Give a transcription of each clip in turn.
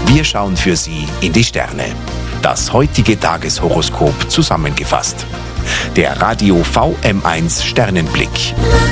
Wir schauen für Sie in die Sterne. Das heutige Tageshoroskop zusammengefasst. Der Radio VM1 Sternenblick.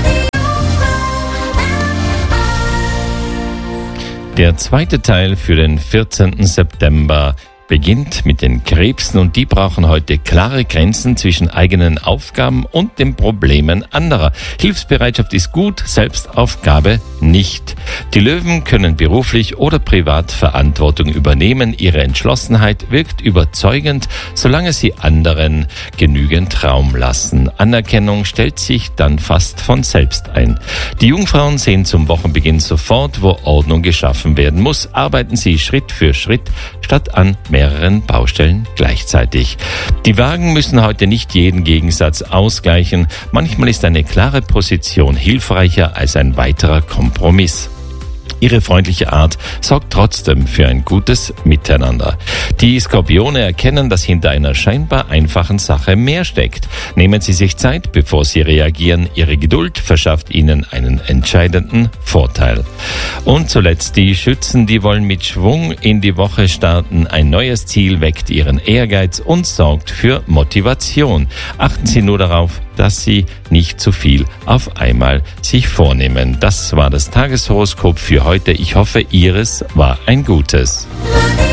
Der zweite Teil für den 14. September beginnt mit den Krebsen und die brauchen heute klare Grenzen zwischen eigenen Aufgaben und den Problemen anderer. Hilfsbereitschaft ist gut, Selbstaufgabe nicht. Die Löwen können beruflich oder privat Verantwortung übernehmen. Ihre Entschlossenheit wirkt überzeugend, solange sie anderen genügend Raum lassen. Anerkennung stellt sich dann fast von selbst ein. Die Jungfrauen sehen zum Wochenbeginn sofort, wo Ordnung geschaffen werden muss. Arbeiten sie Schritt für Schritt statt an mehreren Baustellen gleichzeitig. Die Wagen müssen heute nicht jeden Gegensatz ausgleichen. Manchmal ist eine klare Position hilfreicher als ein weiterer Kompromiss. Ihre freundliche Art sorgt trotzdem für ein gutes Miteinander. Die Skorpione erkennen, dass hinter einer scheinbar einfachen Sache mehr steckt. Nehmen Sie sich Zeit, bevor Sie reagieren. Ihre Geduld verschafft Ihnen einen entscheidenden Vorteil. Und zuletzt die Schützen, die wollen mit Schwung in die Woche starten. Ein neues Ziel weckt Ihren Ehrgeiz und sorgt für Motivation. Achten Sie nur darauf, dass Sie nicht zu viel auf einmal sich vornehmen. Das war das Tageshoroskop für heute. Ich hoffe, Ihres war ein gutes.